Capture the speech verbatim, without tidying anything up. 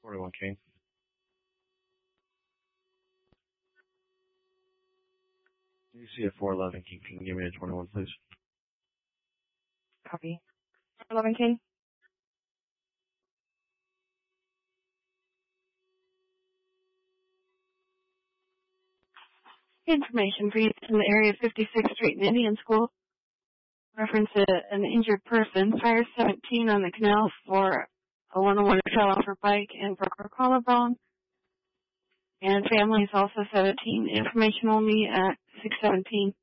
forty-one King. Do you see a four eleven King? Can you give me a twenty-one, please? Copy. four eleven King. Information for you in the area of fifty-sixth Street and Indian School. Reference a, an injured person. Fire seventeen on the canal for a one oh one who fell off her bike and broke her collarbone. And family is also seventeen. Information only at six seventeen.